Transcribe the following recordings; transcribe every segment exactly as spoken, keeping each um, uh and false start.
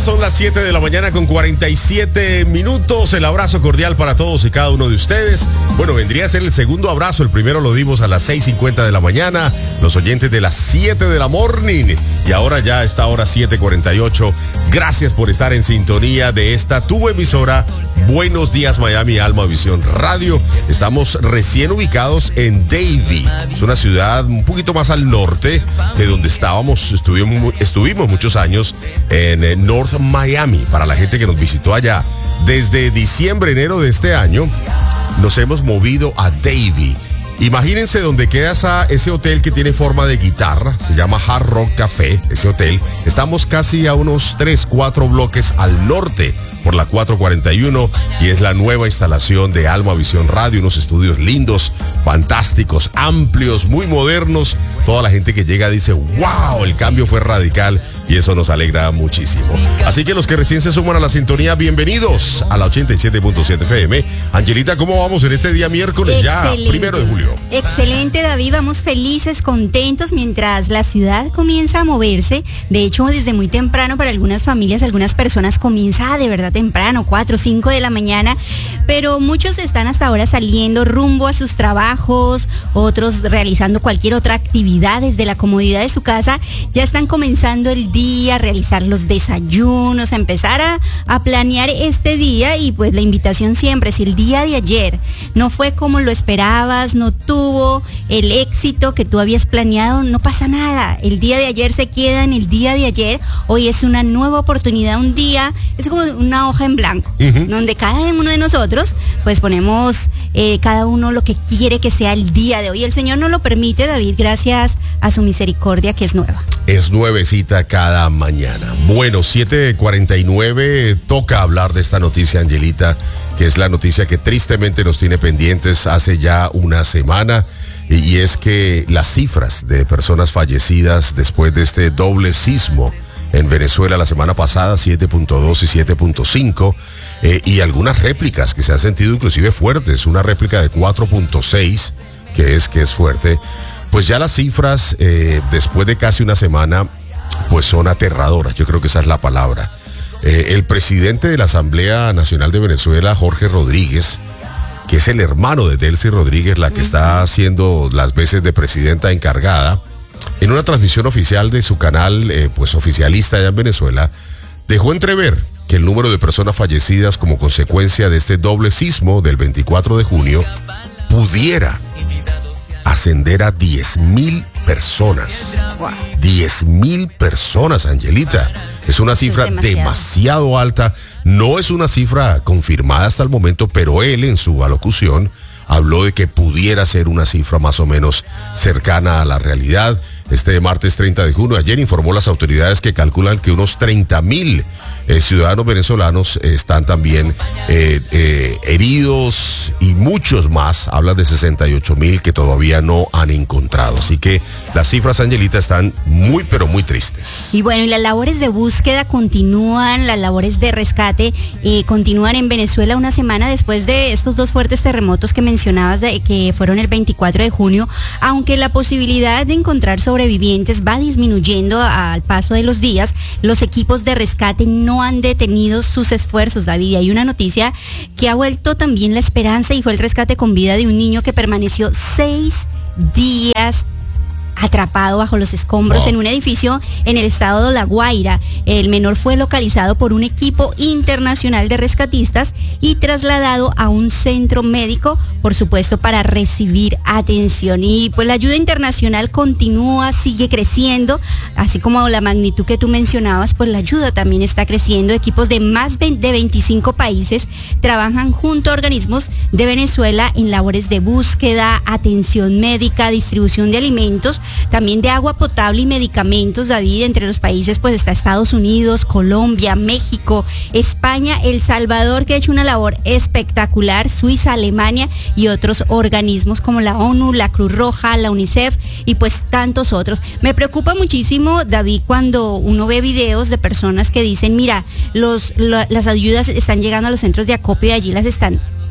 son las siete de la mañana con cuarenta y siete minutos. El abrazo cordial para todos y cada uno de ustedes. Bueno, vendría a ser el segundo abrazo. El primero lo dimos a las seis cincuenta de la mañana. Los oyentes de las siete de la morning. Y ahora ya está hora siete cuarenta y ocho. Gracias por estar en sintonía de esta tu emisora. Buenos días, Miami, Alma Visión Radio. Estamos recién ubicados en Davie. Es una ciudad un poquito más al norte de donde estábamos. Estuvimos, estuvimos muchos años en North Miami. Para la gente que nos visitó allá, desde diciembre, enero de este año, nos hemos movido a Davie. Imagínense donde queda esa, ese hotel que tiene forma de guitarra. Se llama Hard Rock Café, ese hotel. Estamos casi a unos tres, cuatro bloques al norte por la cuatro cuarenta y uno, y es la nueva instalación de Alma Visión Radio, unos estudios lindos, fantásticos, amplios, muy modernos. Toda la gente que llega dice, wow, el cambio fue radical, y eso nos alegra muchísimo. Así que los que recién se suman a la sintonía, bienvenidos a la ochenta y siete punto siete F M. Angelita, ¿cómo vamos en este día miércoles? Excelente. Ya, primero de julio. Excelente, David, vamos felices, contentos, mientras la ciudad comienza a moverse. De hecho, desde muy temprano para algunas familias, algunas personas comienza de verdad temprano, cuatro, cinco de la mañana, pero muchos están hasta ahora saliendo rumbo a sus trabajos, otros realizando cualquier otra actividad desde la comodidad de su casa. Ya están comenzando el día, a realizar los desayunos, a empezar a, a planear este día. Y pues la invitación siempre, si el día de ayer no fue como lo esperabas, no tuvo el éxito que tú habías planeado, no pasa nada. El día de ayer se queda en el día de ayer. Hoy es una nueva oportunidad, un día, es como una hoja en blanco, uh-huh, donde cada uno de nosotros pues ponemos eh, cada uno lo que quiere que sea el día de hoy. El Señor nos lo permite, David, gracias a su misericordia que es nueva. Es nuevecita cada mañana. Bueno, siete cuarenta y nueve, toca hablar de esta noticia, Angelita, que es la noticia que tristemente nos tiene pendientes hace ya una semana, y es que las cifras de personas fallecidas después de este doble sismo en Venezuela la semana pasada, siete punto dos y siete punto cinco, eh, y algunas réplicas que se han sentido inclusive fuertes, una réplica de cuatro punto seis, que es, que es fuerte. Pues ya las cifras, eh, después de casi una semana, pues son aterradoras, yo creo que esa es la palabra. Eh, el presidente de la Asamblea Nacional de Venezuela, Jorge Rodríguez, que es el hermano de Delcy Rodríguez, la que está haciendo las veces de presidenta encargada, en una transmisión oficial de su canal, eh, pues oficialista allá en Venezuela, dejó entrever que el número de personas fallecidas como consecuencia de este doble sismo del veinticuatro de junio pudiera ascender a diez mil personas. Wow. diez mil personas, Angelita. Es una cifra es demasiado. demasiado alta. No es una cifra confirmada hasta el momento, pero él en su alocución habló de que pudiera ser una cifra más o menos cercana a la realidad. Este martes treinta de junio, ayer informó las autoridades que calculan que unos treinta mil eh, ciudadanos venezolanos eh, están también eh, eh, heridos, y muchos más, hablan de sesenta y ocho mil que todavía no han encontrado. Así que las cifras, Angelita, están muy pero muy tristes. Y bueno, y las labores de búsqueda continúan, las labores de rescate eh, continúan en Venezuela una semana después de estos dos fuertes terremotos que mencionabas, de, que fueron el veinticuatro de junio, aunque la posibilidad de encontrar sobrevivientes va disminuyendo al paso de los días. Los equipos de rescate no han detenido sus esfuerzos, David. Y hay una noticia que ha vuelto también la esperanza, y fue el rescate con vida de un niño que permaneció seis días atrapado bajo los escombros wow. en un edificio en el estado de La Guaira. El menor fue localizado por un equipo internacional de rescatistas y trasladado a un centro médico, por supuesto, para recibir atención. Y pues la ayuda internacional continúa, sigue creciendo, así como la magnitud que tú mencionabas, pues la ayuda también está creciendo. Equipos de más de veinticinco países trabajan junto a organismos de Venezuela en labores de búsqueda, atención médica, distribución de alimentos, también de agua potable y medicamentos, David. Entre los países pues está Estados Unidos, Colombia, México, España, El Salvador, que ha hecho una labor espectacular, Suiza, Alemania y otros organismos como la ONU, la Cruz Roja, la UNICEF y pues tantos otros. Me preocupa muchísimo, David, cuando uno ve videos de personas que dicen, mira, los, lo, las ayudas están llegando a los centros de acopio y allí las están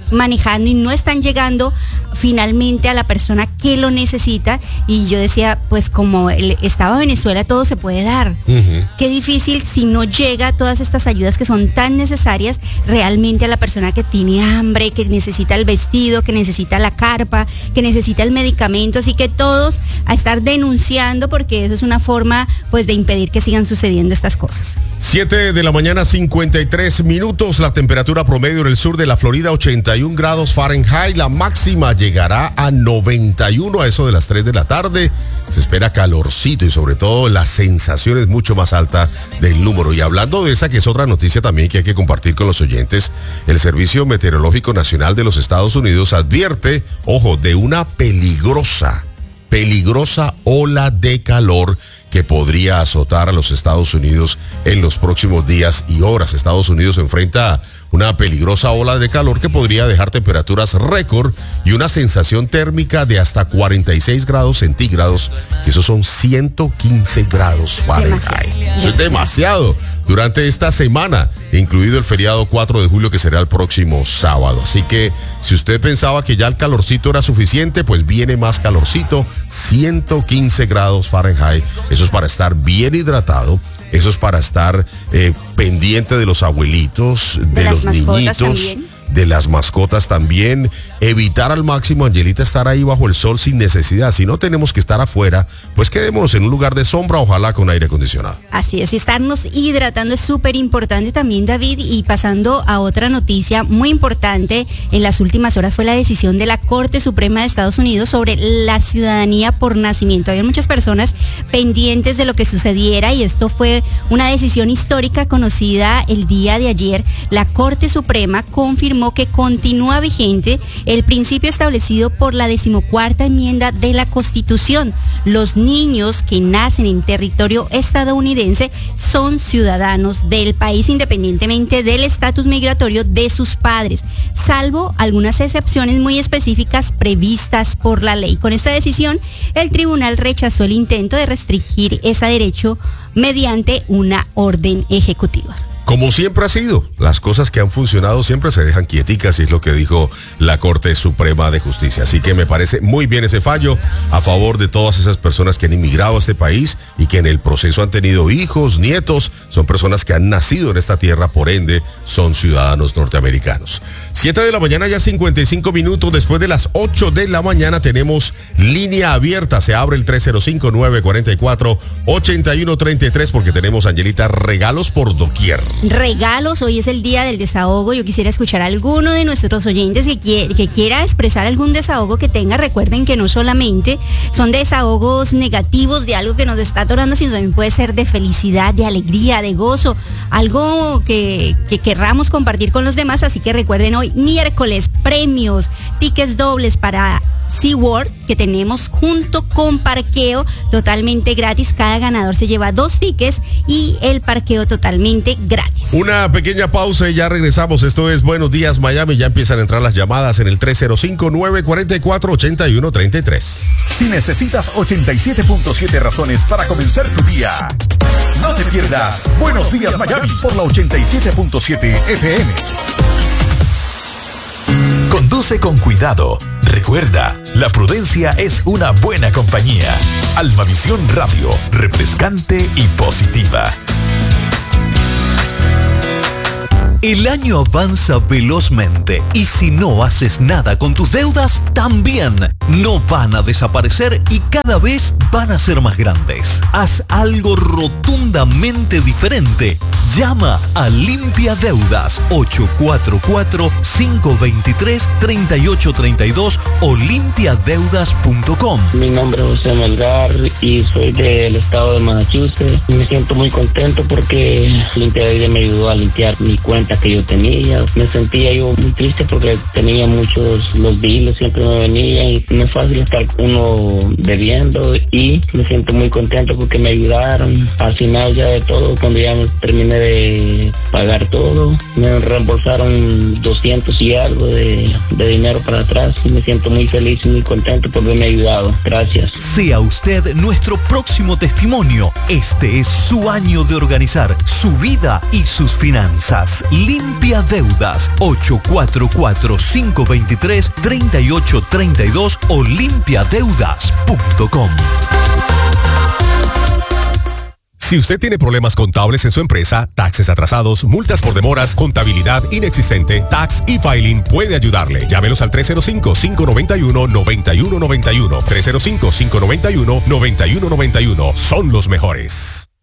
manejando y no están llegando finalmente a la persona que lo necesita. Y yo decía, pues como el Estado de Venezuela todo se puede dar. Uh-huh. Qué difícil si no llega todas estas ayudas que son tan necesarias realmente a la persona que tiene hambre, que necesita el vestido, que necesita la carpa, que necesita el medicamento. Así que todos a estar denunciando, porque eso es una forma pues de impedir que sigan sucediendo estas cosas. siete de la mañana, cincuenta y tres minutos, la temperatura promedio en el sur de la Florida, ochenta y un grados Fahrenheit, la máxima llegará a noventa y uno a eso de las tres de la tarde. Se espera calorcito y sobre todo la sensación es mucho más alta del número. Y hablando de esa, que es otra noticia también que hay que compartir con los oyentes, el Servicio Meteorológico Nacional de los Estados Unidos advierte, ojo, de una peligrosa, peligrosa ola de calor que podría azotar a los Estados Unidos en los próximos días y horas. Estados Unidos enfrenta una peligrosa ola de calor que podría dejar temperaturas récord y una sensación térmica de hasta cuarenta y seis grados centígrados, que esos son ciento quince grados Fahrenheit. Eso es demasiado durante esta semana, incluido el feriado cuatro de julio, que será el próximo sábado. Así que si usted pensaba que ya el calorcito era suficiente, pues viene más calorcito, ciento quince grados Fahrenheit. Eso es para estar bien hidratado. Eso es para estar eh, pendiente de los abuelitos, de, de los niñitos, también. De las mascotas también. Evitar al máximo, Angelita, estar ahí bajo el sol sin necesidad. Si no tenemos que estar afuera, pues quedémonos en un lugar de sombra, ojalá con aire acondicionado. Así es, y estarnos hidratando es súper importante también, David. Y pasando a otra noticia muy importante, en las últimas horas fue la decisión de la Corte Suprema de Estados Unidos sobre la ciudadanía por nacimiento. Había muchas personas pendientes de lo que sucediera y esto fue una decisión histórica conocida el día de ayer. La Corte Suprema confirmó que continúa vigente el principio establecido por la decimocuarta enmienda de la Constitución. Los niños que nacen en territorio estadounidense son ciudadanos del país independientemente del estatus migratorio de sus padres, salvo algunas excepciones muy específicas previstas por la ley. Con esta decisión, el tribunal rechazó el intento de restringir ese derecho mediante una orden ejecutiva. Como siempre ha sido, las cosas que han funcionado siempre se dejan quieticas y es lo que dijo la Corte Suprema de Justicia. Así que me parece muy bien ese fallo a favor de todas esas personas que han inmigrado a este país y que en el proceso han tenido hijos, nietos, son personas que han nacido en esta tierra, por ende son ciudadanos norteamericanos. siete de la mañana, ya cincuenta y cinco minutos, después de las ocho de la mañana tenemos línea abierta. Se abre el tres cero cinco, nueve cuatro cuatro, ocho uno tres tres porque tenemos, Angelita, regalos por doquier. Regalos, hoy es el día del desahogo. Yo quisiera escuchar a alguno de nuestros oyentes que, quiera, que quiera expresar algún desahogo que tenga. Recuerden que no solamente son desahogos negativos de algo que nos está atorando, sino también puede ser de felicidad, de alegría, de gozo, algo que, que querramos compartir con los demás. Así que recuerden, hoy miércoles, premios, tickets dobles para SeaWorld, que tenemos junto con parqueo totalmente gratis. Cada ganador se lleva dos tickets y el parqueo totalmente gratis. Una pequeña pausa y ya regresamos. Esto es Buenos Días Miami. Ya empiezan a entrar las llamadas en el tres cero cinco, nueve cuatro cuatro, ocho uno tres tres. Si necesitas ochenta y siete punto siete razones para comenzar tu día, no te pierdas Buenos Días Miami por la ochenta y siete punto siete F M. Conduce con cuidado. Recuerda, la prudencia es una buena compañía. Almavisión Radio, refrescante y positiva. El año avanza velozmente y si no haces nada con tus deudas, también no van a desaparecer y cada vez van a ser más grandes. Haz algo rotundamente diferente. Llama a Limpia Deudas ocho cuatro cuatro, cinco dos tres, tres ocho tres dos o limpia deudas punto com. Mi nombre es José Melgar y soy del estado de Massachusetts. Y me siento muy contento porque Limpia Deudas me ayudó a limpiar mi cuenta que yo tenía. Me sentía yo muy triste porque tenía muchos, los biles siempre me venían y no es fácil estar uno debiendo, y me siento muy contento porque me ayudaron. Al final ya de todo, cuando ya terminé de pagar todo, me reembolsaron doscientos y algo de, de dinero para atrás y me siento muy feliz y muy contento por haberme ayudado. Gracias. Sea usted nuestro próximo testimonio. Este es su año de organizar su vida y sus finanzas. Limpia Deudas, ocho cuatro cuatro, cinco dos tres, tres ocho tres dos o limpiadeudas punto com. Si usted tiene problemas contables en su empresa, taxes atrasados, multas por demoras, contabilidad inexistente, Tax y Filing puede ayudarle. Llámelos al tres cero cinco, cinco nueve uno, nueve uno nueve uno. tres cero cinco, cinco nueve uno, nueve uno nueve uno. Son los mejores.